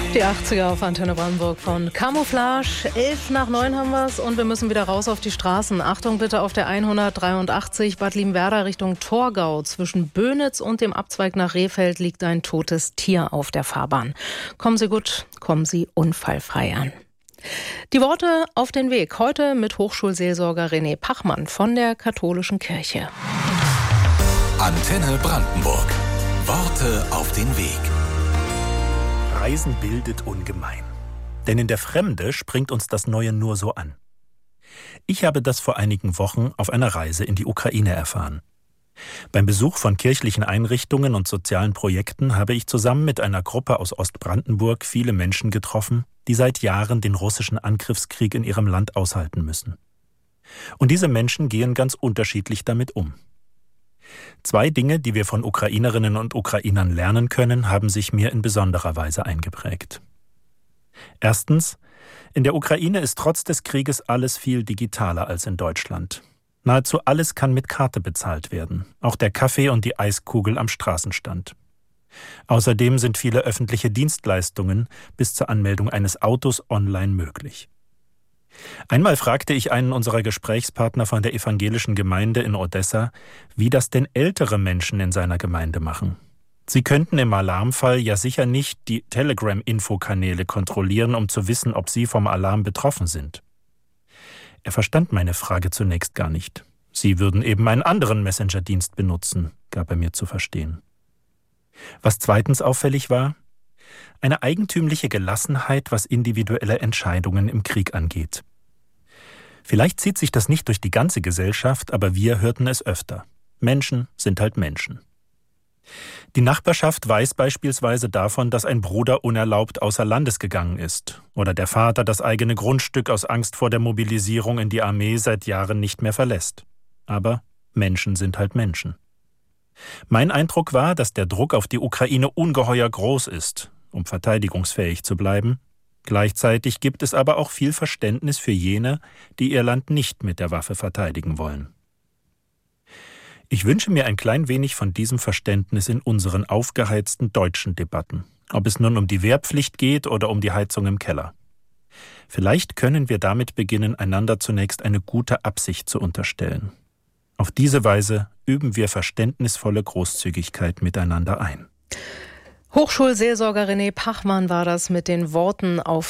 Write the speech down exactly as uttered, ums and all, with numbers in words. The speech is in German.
Die achtziger auf Antenne Brandenburg von Camouflage. Elf nach neun haben wir es und wir müssen wieder raus auf die Straßen. Achtung bitte auf der hundertdreiundachtzig Bad Liebenwerda Richtung Torgau. Zwischen Böhnitz und dem Abzweig nach Rehfeld liegt ein totes Tier auf der Fahrbahn. Kommen Sie gut, kommen Sie unfallfrei an. Die Worte auf den Weg. Heute mit Hochschulseelsorger René Pachmann von der Katholischen Kirche. Antenne Brandenburg. Worte auf den Weg. Reisen bildet ungemein. Denn in der Fremde springt uns das Neue nur so an. Ich habe das vor einigen Wochen auf einer Reise in die Ukraine erfahren. Beim Besuch von kirchlichen Einrichtungen und sozialen Projekten habe ich zusammen mit einer Gruppe aus Ostbrandenburg viele Menschen getroffen, die seit Jahren den russischen Angriffskrieg in ihrem Land aushalten müssen. Und diese Menschen gehen ganz unterschiedlich damit um. Zwei Dinge, die wir von Ukrainerinnen und Ukrainern lernen können, haben sich mir in besonderer Weise eingeprägt. Erstens, in der Ukraine ist trotz des Krieges alles viel digitaler als in Deutschland. Nahezu alles kann mit Karte bezahlt werden, auch der Kaffee und die Eiskugel am Straßenstand. Außerdem sind viele öffentliche Dienstleistungen bis zur Anmeldung eines Autos online möglich. Einmal fragte ich einen unserer Gesprächspartner von der evangelischen Gemeinde in Odessa, wie das denn ältere Menschen in seiner Gemeinde machen. Sie könnten im Alarmfall ja sicher nicht die Telegram-Infokanäle kontrollieren, um zu wissen, ob sie vom Alarm betroffen sind. Er verstand meine Frage zunächst gar nicht. Sie würden eben einen anderen Messenger-Dienst benutzen, gab er mir zu verstehen. Was zweitens auffällig war: eine eigentümliche Gelassenheit, was individuelle Entscheidungen im Krieg angeht. Vielleicht zieht sich das nicht durch die ganze Gesellschaft, aber wir hörten es öfter. Menschen sind halt Menschen. Die Nachbarschaft weiß beispielsweise davon, dass ein Bruder unerlaubt außer Landes gegangen ist oder der Vater das eigene Grundstück aus Angst vor der Mobilisierung in die Armee seit Jahren nicht mehr verlässt. Aber Menschen sind halt Menschen. Mein Eindruck war, dass der Druck auf die Ukraine ungeheuer groß ist, um verteidigungsfähig zu bleiben. Gleichzeitig gibt es aber auch viel Verständnis für jene, die ihr Land nicht mit der Waffe verteidigen wollen. Ich wünsche mir ein klein wenig von diesem Verständnis in unseren aufgeheizten deutschen Debatten, ob es nun um die Wehrpflicht geht oder um die Heizung im Keller. Vielleicht können wir damit beginnen, einander zunächst eine gute Absicht zu unterstellen. Auf diese Weise üben wir verständnisvolle Großzügigkeit miteinander ein. Hochschulseelsorger René Pachmann war das mit den Worten auf